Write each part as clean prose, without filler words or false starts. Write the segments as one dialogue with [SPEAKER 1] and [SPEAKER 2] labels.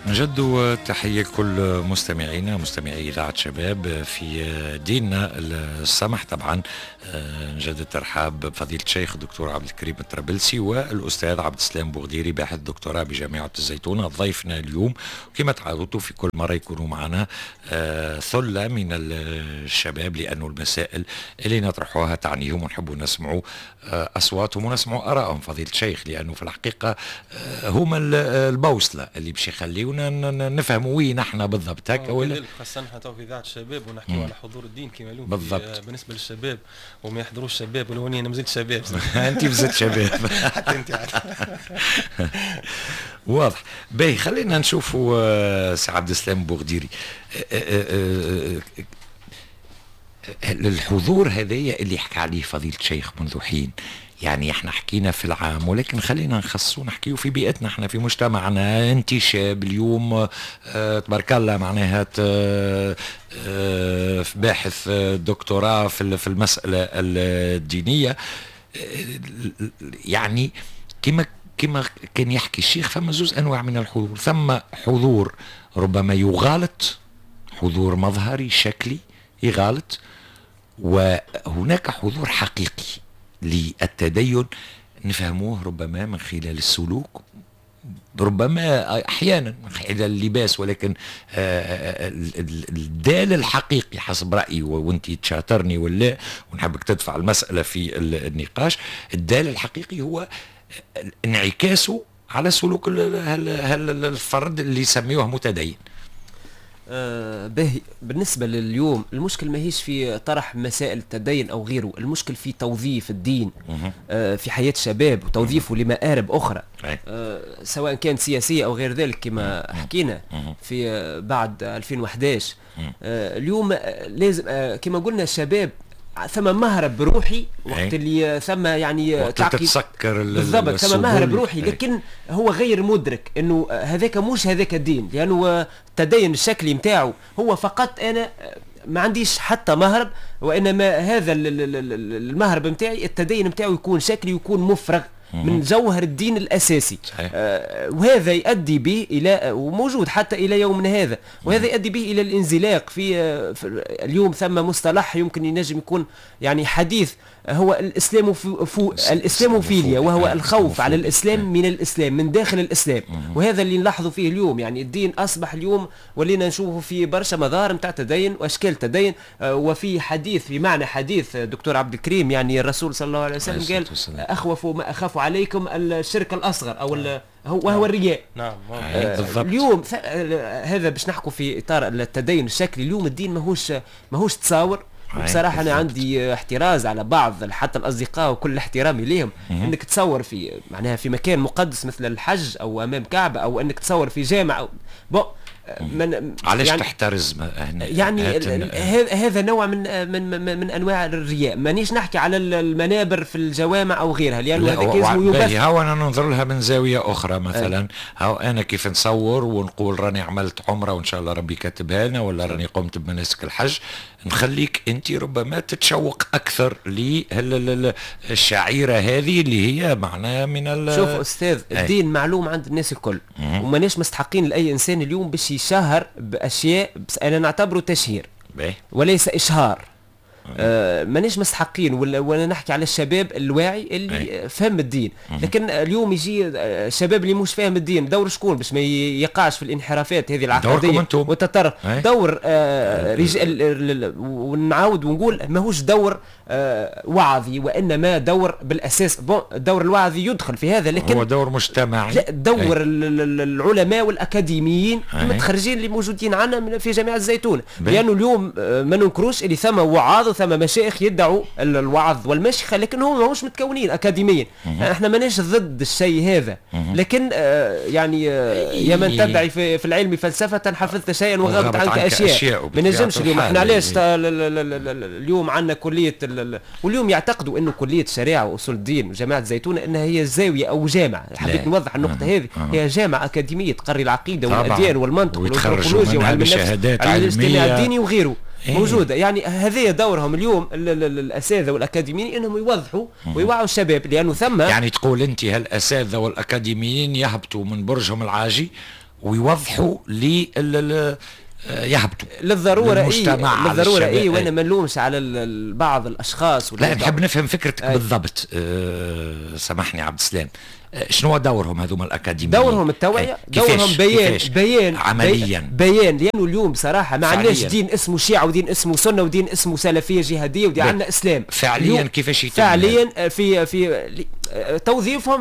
[SPEAKER 1] نجد تحية لكل مستمعينا مستمعي إذاعة شباب في ديننا السمح. طبعا نجد الترحاب بفضيلة الشيخ الدكتور عبد الكريم الطرابلسي والأستاذ عبد السلام بوغديري باحث دكتوراه بجامعة الزيتونة ضيفنا اليوم. وكما تعودوا في كل مرة يكونوا معنا ثلة من الشباب، لأنه المسائل اللي نطرحوها تعنيهم ونحبوا نسمعوا أصواتهم ونسمعوا آرائهم فضيلة الشيخ، لأنه في الحقيقة هما البوصلة اللي باش يخليونا نفهموا وين احنا بالضبط هكا ولا
[SPEAKER 2] خاصة حتى في إذاعة الشباب ونحكيو على حضور الدين كما لهم
[SPEAKER 1] بالضبط
[SPEAKER 2] بالنسبة للشباب وما يحضروش الشباب. ولو اني انا مازلت شباب
[SPEAKER 1] انت مازلت شباب
[SPEAKER 2] حتى انت
[SPEAKER 1] واضح. باهي خلينا نشوفوا سي عبد السلام بوغديري. الحضور هذايا اللي حكى عليه فضيلة الشيخ منذ حين، يعني احنا حكينا في العام، ولكن خلينا نخصو نحكيو في بيئتنا احنا في مجتمعنا. انت شاب اليوم تبارك الله معناها باحث دكتوراه في المسألة الدينية. يعني كما كان يحكي الشيخ، فما زوز انواع من الحضور. ثم حضور ربما يغالط، حضور مظهري شكلي يغالط، وهناك حضور حقيقي للتدين نفهموه ربما من خلال السلوك، ربما احيانا من خلال اللباس، ولكن الدال الحقيقي حسب رايي، وانت تشاطرني ولا ونحبك تدفع المساله في النقاش، الدال الحقيقي هو انعكاسه على سلوك الفرد اللي يسميوه متدين.
[SPEAKER 3] باهي، بالنسبة لليوم المشكل ما هيش في طرح مسائل التدين أو غيره، المشكل في توظيف الدين في حياة الشباب وتوظيفه لمآرب أخرى، سواء كان سياسية أو غير ذلك كما حكينا في بعد 2011. اليوم لازم كما قلنا الشباب ثم مهرب روحي وقت اللي ثم يعني
[SPEAKER 1] تتسكر
[SPEAKER 3] بالضبط، ثم مهرب روحي، لكن هو غير مدرك انه هذاك مش هذاك الدين، لانه التدين الشكلي متاعه هو فقط انا ما عنديش حتى مهرب، وانما هذا المهرب متاعي التدين متاعه يكون شكلي ويكون مفرغ من جوهر الدين الأساسي. وهذا يؤدي به إلى، وموجود حتى إلى يومنا هذا، وهذا يؤدي به إلى الانزلاق في اليوم ثم مصطلح يمكن ينجم يكون يعني حديث، هو الإسلاموفيليا، وهو الخوف على الإسلام من الإسلام من داخل الإسلام. وهذا اللي نلاحظه فيه اليوم، يعني الدين أصبح اليوم ولينا نشوفه في برشا مظاهر متاع تدين وأشكال تدين. وفي حديث بمعنى حديث دكتور عبد الكريم، يعني الرسول صلى الله عليه وسلم قال أخوف ما أخاف عليكم الشرك الأصغر أو وهو الرياء.
[SPEAKER 2] نعم.
[SPEAKER 3] اليوم هذا باش نحكوا في إطار التدين الشكلي. اليوم الدين ماهوش تصاور. بصراحة أنا عندي احتراز على بعض حتى الأصدقاء وكل احترامي ليهم، أنك تصور في معناها في مكان مقدس مثل الحج أو أمام كعبة، أو أنك تصور في جامع أو
[SPEAKER 1] علاش يعني تحترز هنا؟
[SPEAKER 3] يعني هذا نوع من انواع الرياء. مانيش نحكي على المنابر في الجوامع او غيرها، لانه هذا كيزمو يبث.
[SPEAKER 1] هاو انا ننظر لها من زاويه اخرى مثلا. هاو انا كيف نصور ونقول راني عملت عمره وان شاء الله ربي كاتبها لنا، ولا راني قمت بمناسك الحج، نخليك انت ربما تتشوق اكثر للشعيره هذه اللي هي معناها من
[SPEAKER 3] شوف استاذ، الدين معلوم عند الناس الكل، وماناش مستحقين لاي انسان اليوم باش يشهر باشياء، بس انا نعتبره تشهير وليس اشهار. مانيش مستحقين، ولا نحكي على الشباب الواعي اللي فهم الدين. لكن اليوم يجي الشباب اللي مش فاهم الدين، دور شكون باش ما يقعش في الانحرافات هذه العقديه والتطرف؟ دور رجال. ونعاود ونقول ماهوش دور وعظي، وانما دور بالاساس الدور الوعظي يدخل في هذا، لكن
[SPEAKER 1] هو دور مجتمعي.
[SPEAKER 3] لا، دور العلماء والاكاديميين المتخرجين اللي موجودين عندنا في جامعة الزيتونة، لانه اليوم ما ننكروش اللي ثم وعاظ وثم مشايخ يدعوا الوعظ والمشيخة، لكن هم ماهوش متكونين اكاديميا. احنا ماناش ضد الشيء هذا، لكن يعني يا من تدعي في العلم فلسفة حفظت شيئا وغابت عنك اشياء. ما نجمش اليوم. احنا علاش اليوم عندنا كلية واليوم يعتقدوا انه كلية الشريعة واصول الدين وجامعة الزيتونة انها هي زاوية او جامعة. حبيت نوضح النقطة هذه. هي جامعة اكاديمية تقري العقيدة والاديان والمنطق والانثروبولوجيا وعلم النفس الاجتماع الديني وغيره. موجودة. يعني هذه دورهم اليوم الأساتذة والأكاديميين إنهم يوضحوا ويوعوا الشباب، لأنه ثم
[SPEAKER 1] يعني تقول أنت هالأساتذة والأكاديميين يهبطوا من برجهم العاجي ويوضحوا يهبطوا
[SPEAKER 3] للضروره
[SPEAKER 1] للمجتمع
[SPEAKER 3] للضروره وانا ما نلومش على بعض الاشخاص.
[SPEAKER 1] لا نحب نفهم فكرتك بالضبط. سامحني عبد السلام، شنو دورهم هذوما الاكاديميين؟
[SPEAKER 3] دورهم التوعيه، دورهم بيان
[SPEAKER 1] عمليا
[SPEAKER 3] بيان لانه اليوم صراحه ما عندناش دين اسمه شيعه ودين اسمه سنه ودين اسمه سلفيه جهاديه ودين عندنا اسلام.
[SPEAKER 1] فعليا كيفاش يتم
[SPEAKER 3] فعليا في توظيفهم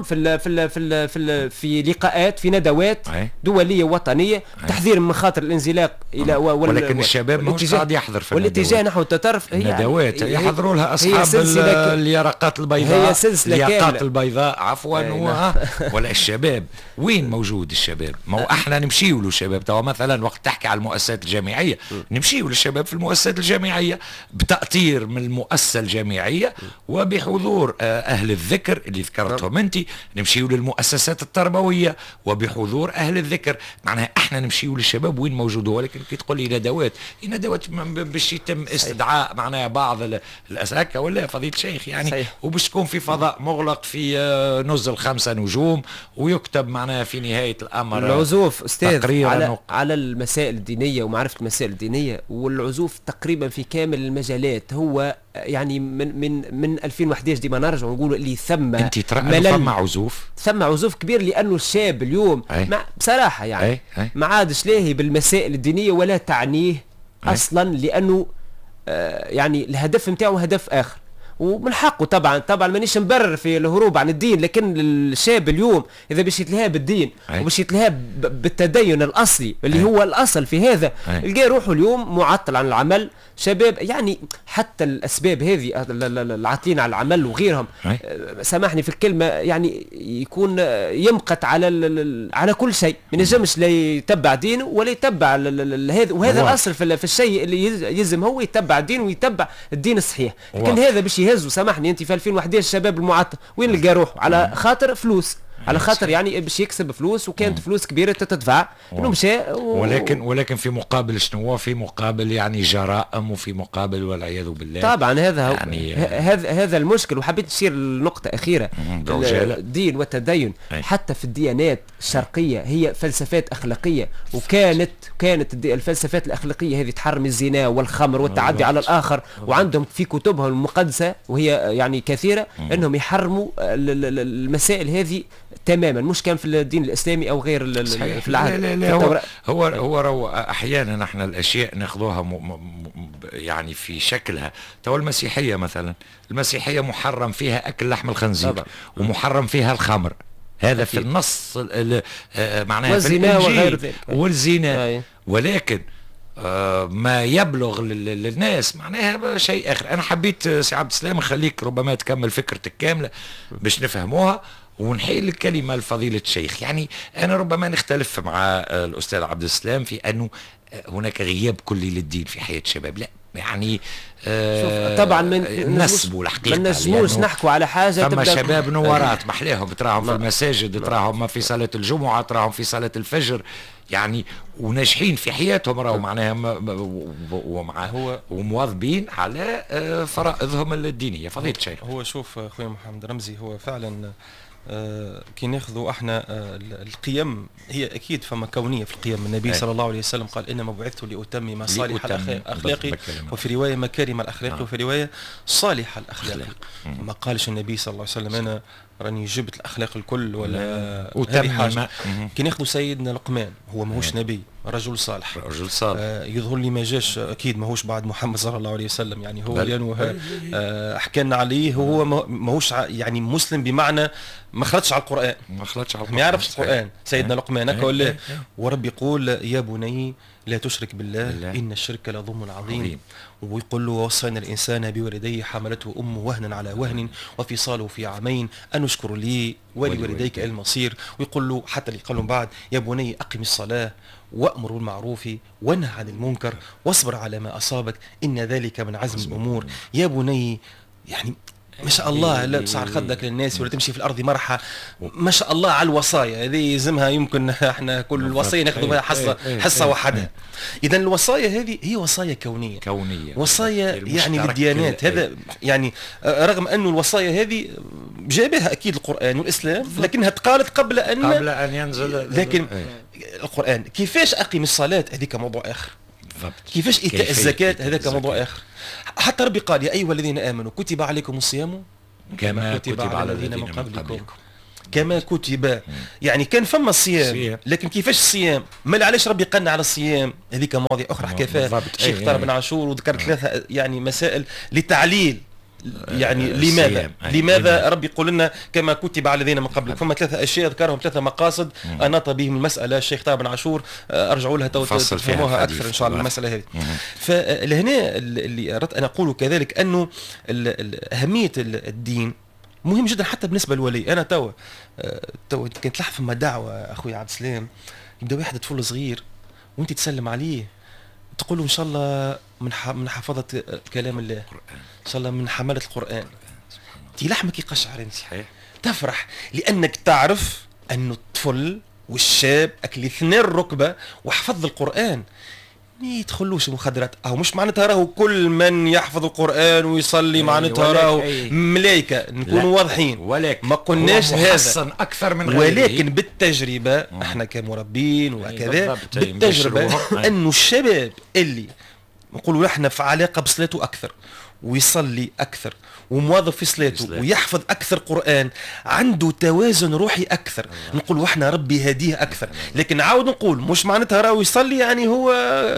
[SPEAKER 3] في لقاءات، في ندوات دوليه وطنيه، تحذير من مخاطر الانزلاق الى
[SPEAKER 1] ولكن الشباب مش قاعد يحضر في
[SPEAKER 3] والاتجاه نحو التطرف.
[SPEAKER 1] الندوات يحضروا لها اصحاب اليرقات البيضاء،
[SPEAKER 3] هي سلسله
[SPEAKER 1] البيضاء عفوا ولا الشباب وين موجود الشباب؟ ما هو احنا نمشيوا له الشباب توا مثلا وقت تحكي على المؤسسات الجامعيه نمشيوا للشباب في المؤسسات الجامعيه بتأطير من المؤسسه الجامعيه وبحضور اهل الذكر اللي ذكرتهم انت، نمشيوا للمؤسسات التربويه وبحضور اهل الذكر. معناها احنا نمشيوا للشباب وين موجودوا. ولكن كي تقول لي ندوات باش يتم استدعاء معناها بعض الاساكه ولا فضيله الشيخ يعني وباش تكون في فضاء مغلق في نزل 5 نجوم ويكتب معناها في نهاية الأمر
[SPEAKER 3] العزوف أستاذ على المسائل الدينية ومعرفة المسائل الدينية، والعزوف تقريبا في كامل المجالات. هو يعني من 2011 ديما نرجع نقول اللي ثم
[SPEAKER 1] انت ثم عزوف كبير
[SPEAKER 3] لأنه الشاب اليوم بصراحة يعني ما عادش لاهي بالمسائل الدينية ولا تعنيه أصلا، لأنه يعني الهدف نتاعو هدف آخر ومن حقه طبعا مانيش نبرر في الهروب عن الدين. لكن الشاب اليوم اذا باش يتلهى بالدين وباش يتلهى بالتدين الاصلي اللي هو الاصل في هذا، يلقى روحه اليوم معطل عن العمل. شباب يعني حتى الاسباب هذه العاطلين على العمل وغيرهم سامحني في الكلمه يعني يكون يمقت على كل شيء، ما ينجمش لا يتبع دينه ولا يتبع هذا، وهذا الاصل في الشيء اللي يلزم هو يتبع الدين ويتبع الدين الصحيح. لكن هذا باش يهزوا سامحني انت في 2011 الشباب المعطل وين لقى روحه؟ على خاطر فلوس، على خاطر يعني باش يكسب فلوس وكانت فلوس كبيره تتدفع انه مشى
[SPEAKER 1] ولكن في مقابل شنو هو؟ في مقابل يعني جرائم وفي مقابل والعياذ بالله.
[SPEAKER 3] طبعا هذا يعني هذا المشكل. وحبيت نشير لنقطه اخيره، الدين والتدين حتى في الديانات الشرقيه هي فلسفات اخلاقيه، وكانت الفلسفات الاخلاقيه هذه تحرم الزنا والخمر والتعدي على الاخر، وعندهم في كتبهم المقدسه وهي يعني كثيره انهم يحرموا المسائل هذه تماما، مش كان في الدين الاسلامي او غير في العهد.
[SPEAKER 1] لا هو احيانا احنا الاشياء ناخذوها يعني في شكلها. تو المسيحيه مثلا، المسيحيه محرم فيها اكل لحم الخنزير ومحرم فيها الخمر، هذا في النص معناها في الانجيل والزنا. ولكن ما يبلغ للناس معناها شيء اخر. انا حبيت سي عبد السلام نخليك ربما تكمل فكرتك كامله باش نفهموها ونحيل الكلمة لفضيلة الشيخ. يعني أنا ربما نختلف مع الأستاذ عبد السلام في أنه هناك غياب كلي للدين في حياة الشباب، لا يعني
[SPEAKER 3] طبعا
[SPEAKER 1] نسبوا الحقيقة،
[SPEAKER 3] ما نجموش نحكوا على حاجة.
[SPEAKER 1] ثم شباب نورات محليهم تراهم في المساجد، تراهم في صلاة الجمعة، تراهم في صلاة الفجر يعني وناجحين في حياتهم راهو معناها ومواظبين على فرائضهم الدينية. فضيلة الشيخ
[SPEAKER 2] هو شوف أخوي محمد رمزي، هو فعلا كي ناخذوا احنا القيم هي اكيد فما كونيه في القيم. النبي صلى الله عليه وسلم قال انما بعثت لاتمم صالح الاخلاق، وفي روايه مكارم الاخلاق، وفي روايه صالح الاخلاق. ما قالش النبي صلى الله عليه وسلم انا راني جبت الاخلاق الكل ولا هذه حاجه. كي ناخذوا سيدنا لقمان، هو ماهوش نبي، رجل صالح، يظهر لي ما جاش اكيد ماهوش بعد محمد صلى الله عليه وسلم، يعني هو لانه حكينا عليه هو ماهوش يعني مسلم بمعنى ما خرجش على القران، ما يعرفش القران. سيدنا لقمان هكا ولا ورب يقول يا بني لا تشرك بالله إن الشرك لظلم عظيم. ويقول له ووصينا الإنسان بوالديه حملته أمه وهنا على وهن وفصاله في عامين أن اشكر لي ولوالديك المصير. ويقول له حتى اللي قال بعد يا بني أقم الصلاة وأمر بالمعروف وانهى عن المنكر واصبر على ما أصابك إن ذلك من عزم الأمور. يا بني يعني ما شاء الله لا تصعر خدك للناس ولا تمشي في الارض مرحى، ما شاء الله على الوصايا هذه يلزمها. يمكن احنا كل وصيه ناخذ بها حصه وحدها. اذا الوصايا هذه هي وصايا كونيه وصايا يعني للديانات. هذا يعني رغم انه الوصايا هذه جابها اكيد القران والاسلام، لكنها تقالت قبل ان
[SPEAKER 1] ينزل.
[SPEAKER 2] لكن القرآن. كيفاش أقيم الصلاة هذيك موضوع آخر. كيفاش إيتاء الزكاة هذاك موضوع آخر. حتى ربي قال يا أيها الذين آمنوا كتب عليكم الصيام
[SPEAKER 1] كما كتب على الذين من قبلكم.
[SPEAKER 2] كما كتب، يعني كان فما الصيام، لكن كيفاش الصيام؟ ما علاش ربي قلنا على الصيام؟ هذيك مواضيع اخرى حكى فيها الشيخ طارق بن عاشور، وذكر ثلاثه يعني مسائل لتعليل يعني لماذا ربي يقول لنا كما كتب على الذين من قبلكم. فما ثلاثه اشياء ذكرهم، ثلاثه مقاصد اناط بهم المساله الشيخ طارق بن عاشور، ارجعوا لها تفهموها اكثر ان شاء الله المساله هذه. فلهنا اللي اردت ان اقوله كذلك انه اهميه الدين مهم جدا حتى بالنسبه للولي. انا تو كنت تلاحظ فما دعوه اخوي عبد السلام، يبدا واحد طفل صغير وانت تسلم عليه تقول له ان شاء الله من حفظه كلام الله، ان شاء الله من حمله القران، تي لحمك يقشعر انت صحيح تفرح، لانك تعرف انه الطفل والشاب الاثنين الركبه وحفظ القران ما يدخلوش مخدرات. او مش معناتها راهو كل من يحفظ القران ويصلي معناتها راهو ملائكه، نكونوا واضحين،
[SPEAKER 1] ولكن
[SPEAKER 2] ما قلناش هذا
[SPEAKER 1] اكثر من غيره،
[SPEAKER 2] ولكن بالتجربه احنا كمربين وكذا بالتجربه انه الشباب اللي نقولوا احنا في علاقه بصلاته اكثر ويصلي اكثر ومواظب في صلاته ويحفظ اكثر قران، عنده توازن روحي اكثر. نقول احنا ربي هديه اكثر، لكن عاود نقول مش معناتها راهو يصلي يعني هو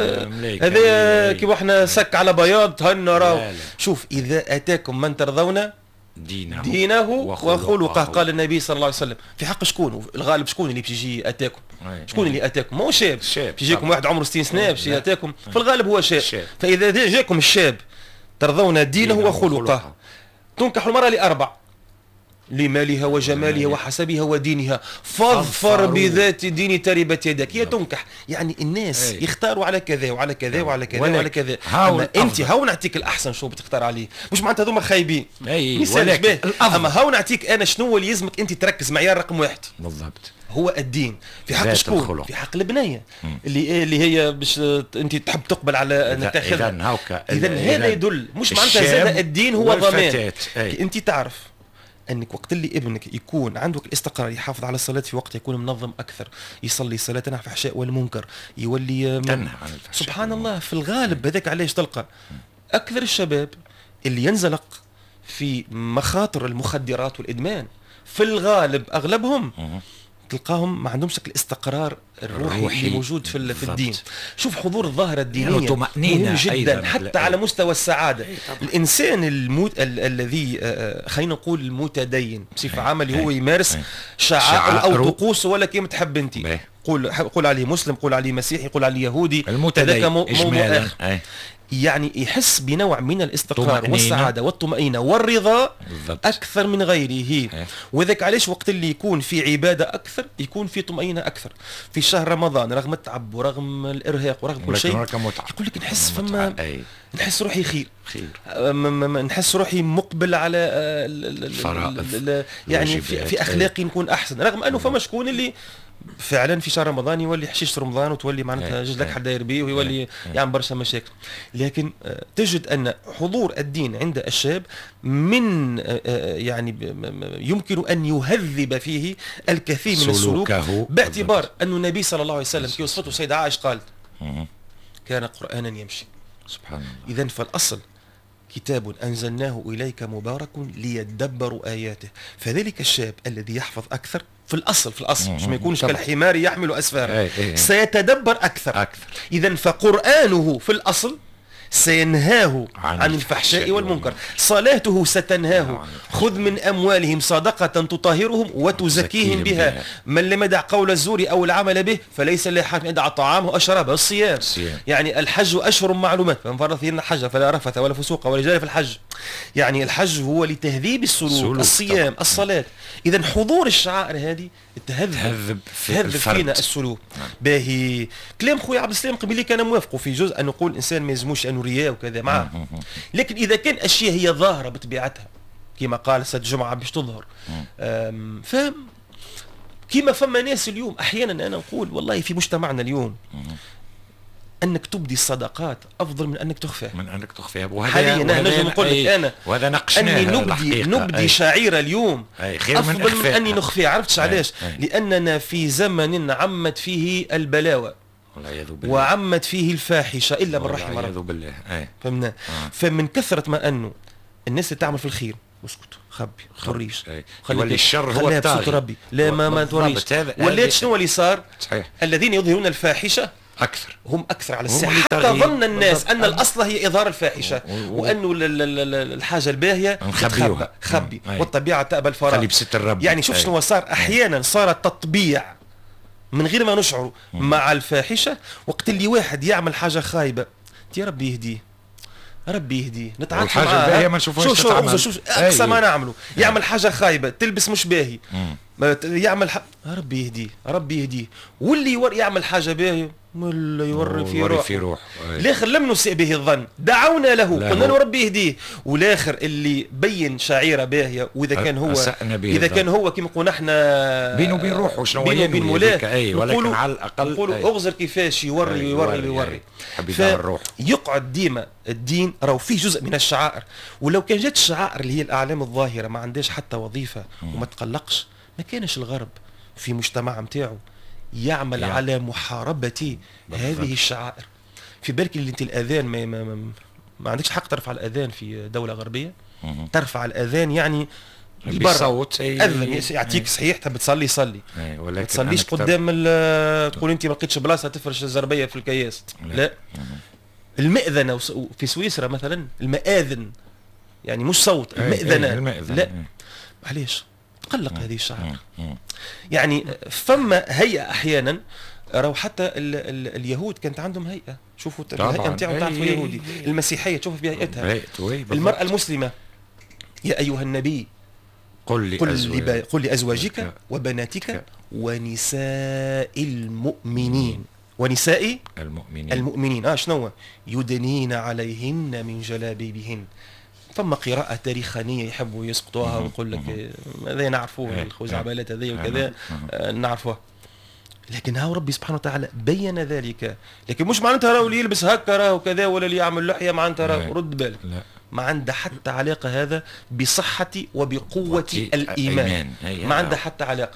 [SPEAKER 2] هذا كيف احنا سك على بياض هن راهو. شوف اذا اتاكم من ترضون دينه وخلقه، قال النبي صلى الله عليه وسلم. في حق شكون الغالب؟ شكون اللي بيجي اتاكم؟ شكون اللي اتاكم؟ مو شاب بيجيكم واحد عمره 60 سنه باش اتاكم، في الغالب هو شاب. فاذا جاكم الشاب ترضون دينه وخلقه، تنكح المرأة لأربع: لمالها وجمالها وحسبها ودينها، فاظفر بذات دين تربت يدك. هي تنكح يعني الناس يختاروا على كذا وعلى كذا وعلى كذا وعلى كذا، اما انت هاو نعطيك الاحسن شو بتختار عليه، مش معناتها هذوما خايبين ولكن اما هاو نعطيك انا شنو اللي يلزمك انت تركز معيار رقم واحد بالضبط، هو الدين. في حق شكون؟ في حق البنيه اللي هي باش انت تحب تقبل على ان تاخذها. اذا هذا يدل مش معناتها زاد الدين هو ضمان. انت تعرف انك وقت اللي ابنك يكون عندك الاستقرار، يحافظ على الصلاه في وقت، يكون منظم اكثر، يصلي صلاه تنهى عن الفحشاء والمنكر، يولي تنهى عن الفحشاء سبحان الله. في الغالب هذاك علاش تلقى اكثر الشباب اللي ينزلق في مخاطر المخدرات والادمان في الغالب اغلبهم تلقاهم ما عندهمش الاستقرار الروحي اللي موجود في الدين. شوف حضور الظاهرة الدينية مهم جدا حتى على مستوى السعادة. الإنسان الذي خلينا نقول المتدين بصفة عامة اللي هو يمارس شعائر أو طقوس ولا كيما تحب أنت، قول عليه مسلم، قول عليه مسيحي، قول عليه يهودي،
[SPEAKER 1] المتدين إجمالا
[SPEAKER 2] يعني يحس بنوع من الاستقرار والسعادة والطمأنينة والرضا أكثر من غيره. وذلك علاش وقت اللي يكون في عبادة أكثر يكون في طمأنينة أكثر. في شهر رمضان رغم التعب ورغم الإرهاق ورغم كل شيء يقول لك نحس فما نحس روحي خير نحس روحي مقبل على يعني في أخلاقي نكون أحسن، رغم أنه فما شكون اللي فعلا في شهر رمضان يولي حشيش رمضان وتولي معناتها جزلك حد داير بيه ويولي يعمل برشا مشاكل. لكن تجد ان حضور الدين عند الشاب من يعني يمكن ان يهذب فيه الكثير من السلوك، باعتبار ان النبي صلى الله عليه وسلم في وصفته سيدة عائشة قال كان قرآنا يمشي. سبحان الله. اذا فالاصل كتاب أنزلناه إليك مبارك ليدبروا آياته. فذلك الشاب الذي يحفظ أكثر في الأصل مش ما يكونش كالحمار يحمل أسفارا، سيتدبر أكثر. إذا فقرآنه في الأصل سينهاه عن الفحشاء والمنكر، صلاته ستنهاه. خذ من أموالهم صدقة تطهرهم وتزكيهم بها، من لم يدع قول الزور أو العمل به فليس له حاجة يدع طعامه وشرابه. الصيام يعني الحج أشهر معلومات، فمن فرض فيهن الحج فلا رفث ولا فسوق ولا جدال في الحج. يعني الحج هو لتهذيب السلوك، الصيام، الصلاة. إذا حضور الشعائر هذه تهذب فينا السلوك. باهي كلام خويا عبد السلام قبيلي كان موافقه في جزء أن نقول الإنسان ما يلزموش أنه رياء وكذا معه، لكن إذا كان أشياء هي ظاهرة بطبيعتها كما قال سيد جمعة باش تظهر، كما فما ناس اليوم أحيانا أنا نقول والله في مجتمعنا اليوم انك تبدي الصدقات افضل من انك تخفيها.
[SPEAKER 1] حاليا
[SPEAKER 2] نجم نقول لك انا
[SPEAKER 1] وهذا نقشناه
[SPEAKER 2] اني نبدي شعيره اليوم
[SPEAKER 1] خير
[SPEAKER 2] افضل من اني نخفيها. عرفتش علاش؟ لاننا في زمن عمت فيه البلاوى وعمت فيه الفاحشه الا من رحم ربي. فهمنا؟ فمن كثره ما انه الناس اللي تعمل في الخير اسكت خبي توريش
[SPEAKER 1] خلي الشر هو الطاغي
[SPEAKER 2] ربي لا ما توريش. ولات شنو اللي صار؟
[SPEAKER 1] صحيح.
[SPEAKER 2] الذين يظهرون الفاحشه
[SPEAKER 1] هم
[SPEAKER 2] اكثر على الساحه، حتى ظن الناس ان الاصل هي اظهار الفاحشه وانه الحاجه الباهيه
[SPEAKER 1] نخبيوها
[SPEAKER 2] خبي والطبيعه تأبى الفراغ.
[SPEAKER 1] خلي بست الرب.
[SPEAKER 2] يعني شوف شنو صار احيانا، صار التطبيع من غير ما نشعر مع الفاحشه. وقت اللي واحد يعمل حاجه خايبه يا ربي يهديه ربي يهديه نتعاطف معاه.
[SPEAKER 1] ما نشوفوش
[SPEAKER 2] شوف اقصى ما نعمله. يعمل حاجه خايبه تلبس مش باهي يعمل ربي يهديه ربي يهديه. واللي يعمل حاجه باهيه ولا يوري في روح. الاخر لم نسيء به الظن دعونا له قلنا له ربي يهديه. والاخر اللي بين شعيره باهيه واذا كان هو كان هو كما نقولوا احنا
[SPEAKER 1] بينه وبين روحه شنو
[SPEAKER 2] بينه وبين مولاه
[SPEAKER 1] ولكن على الاقل
[SPEAKER 2] نقولوا اغزر كيفاش يوري
[SPEAKER 1] الروح.
[SPEAKER 2] يقعد ديما الدين راهو فيه جزء من الشعائر. ولو كان جات الشعائر اللي هي الاعلام الظاهره ما عندهاش حتى وظيفه وما تقلقش، ما كانش الغرب في مجتمع متاعه يعمل على محاربة هذه الشعائر. في بالك اللي انت الاذان ما عندكش حق ترفع الاذان في دولة غربية. ترفع الاذان يعني
[SPEAKER 1] بصوت
[SPEAKER 2] اذن يعطيك صحيح تحب تصلي صلي، ما تصليش قدام تقول انت ما لقيتش بلاصه تفرش الزربيه في الكياس. لا المئذنه في سويسرا مثلا المآذن يعني مش صوت المئذنه. لا علاش تقلق هذه الشعائر؟ يعني فما هيئة احيانا راهو حتى اليهود كانت عندهم هيئة. شوفوا الهيئة نتاعهم تعرفوا يهودي. المسيحية تشوف بهيئتها. المرأة المسلمة يا ايها النبي قل لأزواجك وبناتك ونساء المؤمنين ونساء المؤمنين شنو يدنين عليهن من جلابيبهن. ثم قراءة تاريخانية يحبوا يسقطوها ويقول لك هذا نعرفوه الخزعبلات هذه وكذا نعرفوها. لكن هاو ربي سبحانه وتعالى بين ذلك. لكن مش معناتها راهو اللي يلبس هكا راهو كذا ولا اللي يعمل لحية معناتها راهو رد بالك. ما عنده حتى علاقة هذا بصحة وبقوة الإيمان. ما عنده حتى علاقة.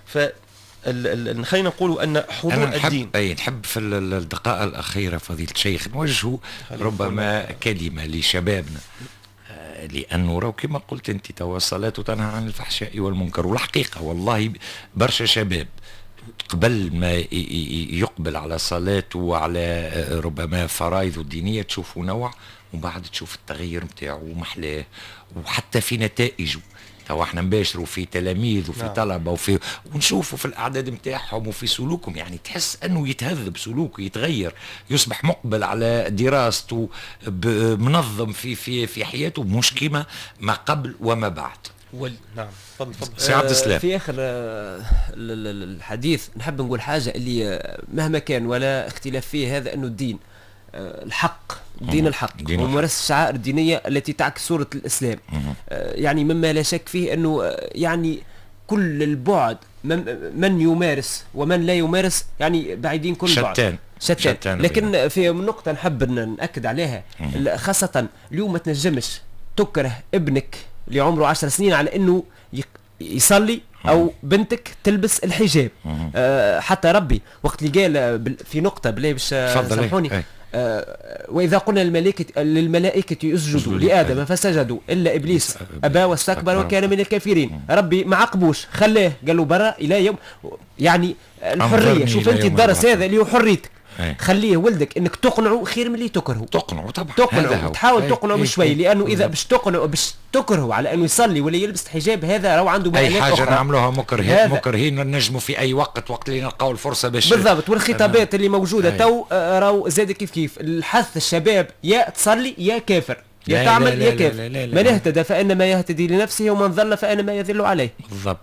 [SPEAKER 2] خلينا نقولوا أن حضور الدين.
[SPEAKER 1] نحب في الدقائق الأخيرة فضيلة الشيخ نوجه ربما كلمة لشبابنا، لأنه راهو كما قلت أنت توا الصلاة تنهى عن الفحشاء والمنكر. والحقيقة والله برشا شباب قبل ما يقبل على صلاته وعلى ربما فرائض الدينية تشوفوا نوع وبعد تشوف التغيير متاعه ومحلاه وحتى في نتائجه. توا احنا نباشروا في تلاميذ وفي طلبة ونشوفوا في الأعداد متاعهم وفي سلوكهم، يعني تحس أنه يتهذب سلوكه يتغير يصبح مقبل على دراسته منظم في حياته مش كما ما قبل وما بعد.
[SPEAKER 2] نعم تفضل
[SPEAKER 1] سي عبد السلام.
[SPEAKER 3] في آخر الحديث نحب نقول حاجة اللي مهما كان ولا اختلاف فيه هذا أنه الدين الحق دين الحق وممارسة الشعائر الدينية التي تعكس صورة الإسلام. يعني مما لا شك فيه أنه يعني كل البعد من يمارس ومن لا يمارس يعني بعيدين كل بعد شتان. لكن في نقطة نحب نأكد عليها خاصة اليوم ما تنجمش تكره ابنك اللي عمره 10 سنين على أنه يصلي أو بنتك تلبس الحجاب. حتى ربي وقت اللي قال في نقطة بلا باش سامحوني وإذا قلنا للملائكة يسجدوا لآدم فسجدوا إلا إبليس أبى واستكبر وكان من الكافرين. ربي ما عقبوش خلاه قال له برا إلى يوم يعني الحرية. شوف أنت الدرس هذا اللي هو حريتك. خليه ولدك انك تقنعه خير من اللي تكرهه.
[SPEAKER 1] تقنعه طبعا
[SPEAKER 3] تحاول تقنعه بشوي لانه اذا باش تقنعه باش تكرهه على انه يصلي ولا يلبس حجاب هذا راهو عنده
[SPEAKER 1] اي حاجه نعملوها مكرهين نجموا في اي وقت اللي نلقاو الفرصه باش
[SPEAKER 3] بالضبط. والخطابات اللي موجوده تو راهو زاد كيف الحث الشباب يا تصلي يا كافر يا تعمل يا كافر. من اهتدى فانما يهتدي لنفسه ومن ضل فانما يضل عليه.
[SPEAKER 1] بالضبط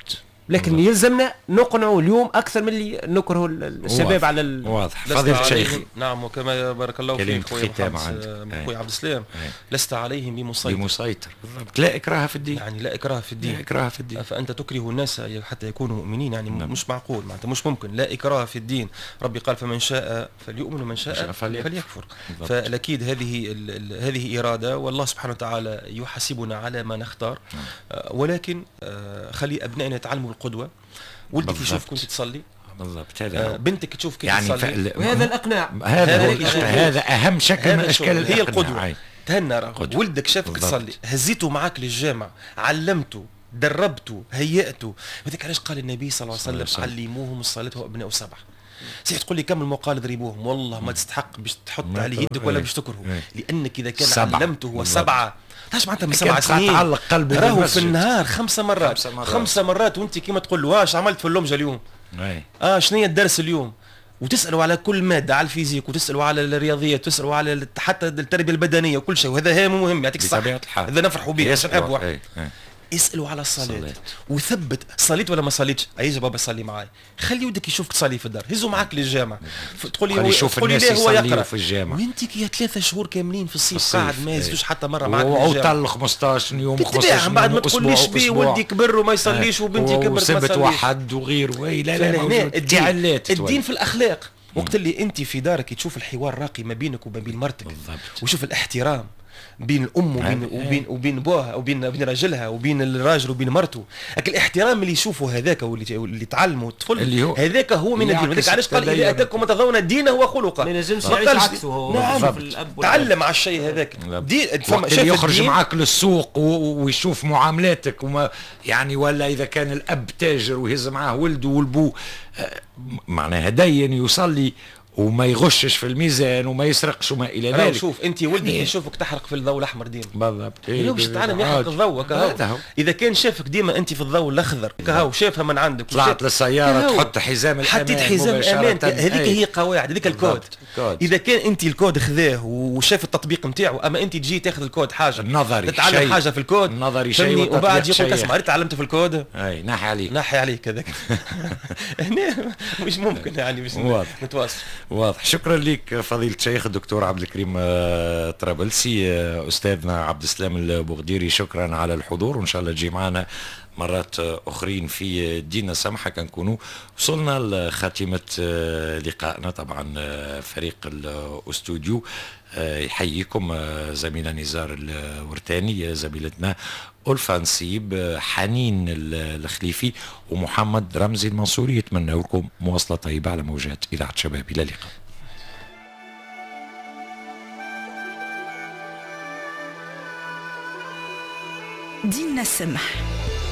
[SPEAKER 3] لكن يلزمنا نقنعوا اليوم اكثر من اللي نكرهوا الشباب على
[SPEAKER 1] واضح. فضيلة الشيخ.
[SPEAKER 2] نعم، وكما بارك الله فيك خويا عبد السلام، لست عليهم بمسيطر.
[SPEAKER 1] لا اكراه في الدين،
[SPEAKER 2] يعني لا اكراه في الدين،
[SPEAKER 1] لا اكراه في الدين.
[SPEAKER 2] فانت تكره الناس حتى يكونوا مؤمنين، يعني مش معقول، معناتها مش ممكن. لا اكراه في الدين، ربي قال فمن شاء فليؤمن ومن شاء فليكفر. فاكيد هذه اراده، والله سبحانه وتعالى يحاسبنا على ما نختار. ولكن خلي ابنائنا يتعلموا القدوه. ولدك يشوف كنت تصلي
[SPEAKER 1] بالضبط،
[SPEAKER 2] بنتك تشوف كيف
[SPEAKER 1] يعني
[SPEAKER 2] تصلي،
[SPEAKER 3] وهذا الاقناع،
[SPEAKER 1] هذا اهم شكل من اشكال
[SPEAKER 2] الإقناع. هي القدوه. تهنى ولدك شافك تصلي، هزيته معك للجامع، علمته، دربته، هيئته. وذلك علاش قال النبي صلى الله عليه وسلم علموهم الصلاه وابناء 7. سيح تقول لي كم المقال اضربوهم، والله ما تستحق باش تحط عليه يدك ولا باش تكرهه، لانك اذا كان علمته 7 ايش معناتها من 7 سنين
[SPEAKER 1] تعلق قلبه
[SPEAKER 2] راهو في النهار 5 مرات 5 مرات وانت كيما تقول له واش عملت في اللمجه اليوم، شنو هي الدرس اليوم، وتسالوا على كل ماده، على الفيزيك، وتسالوا على الرياضيات، وتسالوا على حتى التربيه البدنيه وكل شيء، وهذا هام مهم، يعطيك الصحه، هذا نفرحوا به. اسألوا على الصلاة وثبت، صليت ولا ما صليتش؟ أيجا بابا صلي معاي، خلي ودك يشوفك تصلي في الدار، هزوا معاك للجامع، تقول لي هو يقرأ في الجامع، وانت كي 3 شهور كاملين في الصيف قاعد ما يزوش حتى مرة معاك في الجامع،
[SPEAKER 1] وطل 15 يوم 15 يوم
[SPEAKER 2] بعد ما تقوليش بي ولدي كبر وما يصليش وبنتي كبرت ما
[SPEAKER 1] تصليش، وحد وغيره. لا
[SPEAKER 2] الدين في الأخلاق. وقت اللي انت في دارك تشوف الحوار راقي ما بينك وما بين مرتك، وشوف الاحترام بين الام وبين بوها وبين راجلها وبين الراجل وبين مرته، الاحترام اللي يشوفوا هذاك واللي تعلموا الطفل هذاك هو من الدين. هذاك علاش قال اذا اتاكم ترضون الدين وخلقه،
[SPEAKER 3] ما ينجمش يعيش عكسه هو.
[SPEAKER 2] نعم، تعلم على الشيء هذاك.
[SPEAKER 1] يخرج معك للسوق ويشوف معاملاتك وما يعني، ولا اذا كان الاب تاجر ويهز معاه ولده والبو، معناها دين يصلي وما يغشش في الميزان وما يسرقش وما الى ذلك.
[SPEAKER 2] شوف انت ولدك يشوفك تحرق في الضوء الاحمر ديما
[SPEAKER 1] بالضبط،
[SPEAKER 2] باش تتعلم يحرق الضوء كهو. اذا كان شافك ديما انت في الضوء الاخضر كهو، شافها من عندك،
[SPEAKER 1] طلعت للسياره تحط حزام الامان،
[SPEAKER 2] حطيت حزام امان، هذيك هي قواعد، هذيك الكود. اذا كان انت الكود خذاه وشاف التطبيق نتاعو، اما انت تجي تاخذ الكود حاجه
[SPEAKER 1] النظري،
[SPEAKER 2] تتعلم حاجه في الكود
[SPEAKER 1] النظري شيء،
[SPEAKER 2] وبعد يقول اسمع تعلمت في الكود،
[SPEAKER 1] اي ناحي عليك
[SPEAKER 2] هذاك. هنا مش ممكن يعني باش نتواصل.
[SPEAKER 1] واضح. شكرا لك فضيلة الشيخ الدكتور عبد الكريم طرابلسي. أستاذنا عبد السلام البغديري، شكرا على الحضور، وإن شاء الله تجي معنا مرات أخرين في دينا السمحة كنكونوا وصلنا لخاتمة لقائنا. طبعا فريق الاستوديو يحييكم، زميلنا نزار الورتاني، زميلتنا ألفا نسيب، حنين الخليفي، ومحمد رمزي المنصوري. يتمنى لكم مواصلة طيبة على موجات إذاعة شباب. إلى اللقاء.
[SPEAKER 4] دينا السمح.